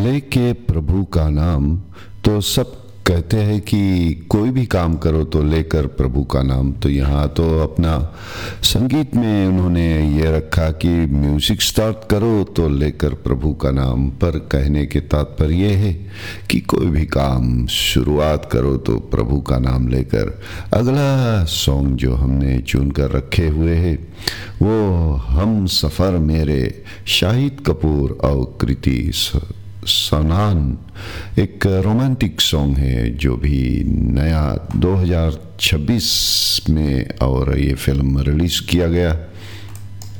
लेके प्रभु का नाम। तो सब कहते हैं कि कोई भी काम करो तो लेकर प्रभु का नाम। तो यहाँ तो अपना संगीत में उन्होंने ये रखा कि म्यूज़िक स्टार्ट करो तो लेकर प्रभु का नाम। पर कहने के तात्पर्य ये है कि कोई भी काम शुरुआत करो तो प्रभु का नाम लेकर। अगला सॉन्ग जो हमने चुन कर रखे हुए हैं वो हम सफ़र मेरे, शाहिद कपूर और कृति सनान। एक रोमांटिक सॉन्ग है जो भी नया 2026 में और ये फिल्म रिलीज़ किया गया।